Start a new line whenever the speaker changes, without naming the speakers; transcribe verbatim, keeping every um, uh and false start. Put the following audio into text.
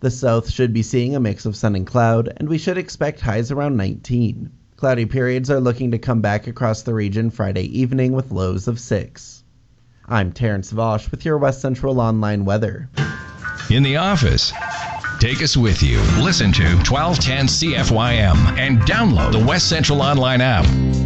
The south should be seeing a mix of sun and cloud, and we should expect highs around nineteen. Cloudy periods are looking to come back across the region Friday evening with lows of six. I'm Terrence Vosch with your West Central Online weather.
In the office, take us with you. Listen to twelve ten C F Y M and download the West Central Online app.